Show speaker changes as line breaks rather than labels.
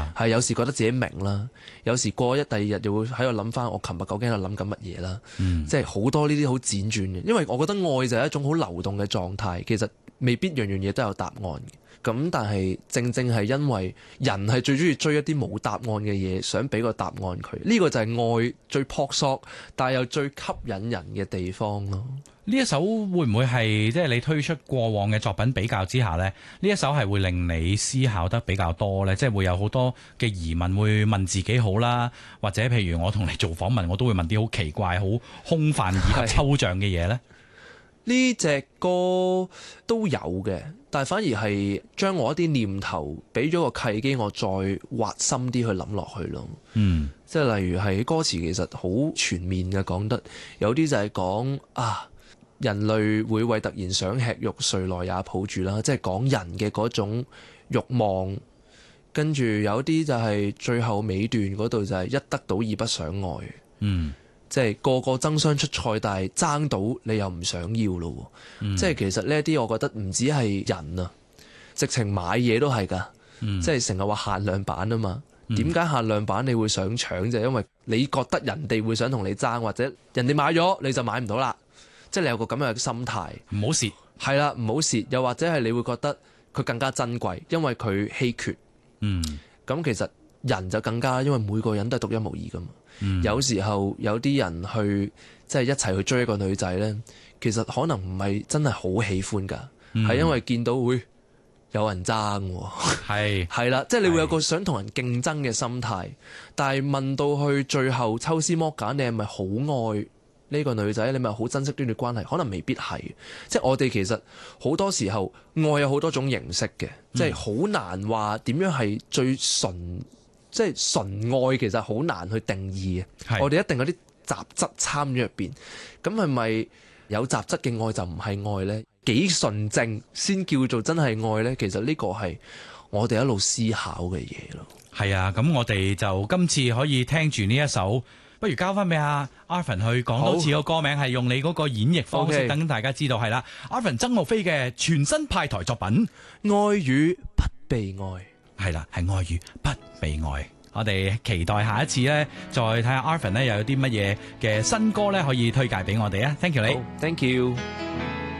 啊，
係有時覺得自己明啦，有時過第二日又會喺度諗翻我琴日究竟喺度諗緊乜嘢啦。即係好多呢啲好輾轉嘅，因為我覺得愛就係一種好流動嘅狀態，其實未必樣樣嘢都有答案嘅。咁但係正正係因為人係最中意追一啲冇答案嘅嘢，想俾個答案佢，呢個就係愛最撲朔，但係又最吸引人嘅地方咯。
呢一首會唔會係即係你推出過往嘅作品比較之下呢？呢一首係會令你思考得比較多呢？即係會有好多嘅疑問會問自己好啦，或者譬如我同你做訪問，我都會問啲好奇怪、好空泛以及抽象嘅嘢呢。
呢隻歌都有嘅，但係反而係將我一啲念頭俾咗個契機，我再挖深啲去諗落去咯。即係例如係歌詞其實好全面嘅，講得有啲就係講人類會為突然想吃肉，誰來也抱住啦，即係講人嘅嗰種慾望。跟住有啲就係最後尾段嗰度就係一得到已不想愛。即係個個爭相出賽，但係爭到你又唔想要咯。即係其實呢一啲，我覺得唔止係人啊，直情買嘢都係㗎。即係成日話限量版啊嘛。點解限量版你會想搶？就係因為你覺得人哋會想同你爭，或者人哋買咗你就買唔到啦。即係你有個咁樣嘅心態，
唔好蝕。係
啦，唔好蝕。又或者係你會覺得佢更加珍貴，因為佢稀缺。咁其實人就更加，因為每個人都係獨一無二㗎嘛。有時候有啲人去即係一齊去追一個女仔呢，其實可能唔係真係好喜歡㗎，係因為見到會有人爭喎。係啦，即係你會有個想同人競爭嘅心態。但係問到去最後抽絲剝繭，你係咪好愛呢個女仔？你咪好珍惜呢段關係？可能未必係。即係我哋其實好多時候愛有好多種形式嘅，即係好難話點樣係最純。即係純愛其實好難去定義嘅，我哋一定有啲雜質參與入邊。咁係咪有雜質嘅愛就唔係愛呢？幾純正先叫做真係愛呢？其實呢個係我哋一路思考嘅嘢咯。係
啊，咁我哋就今次可以聽住呢一首，不如交翻俾阿 Arvin 去講多次個歌名，係用你嗰個演繹方式，等大家知道係啦。Arvin 曾浩飛嘅全新派台作品《
愛與不被愛》。
係啦，係愛與不被愛。我哋期待下一次咧，再睇下 Arvin 咧又有啲乜嘢嘅新歌咧可以推介俾我哋啊！Thank you 你，
Thank you。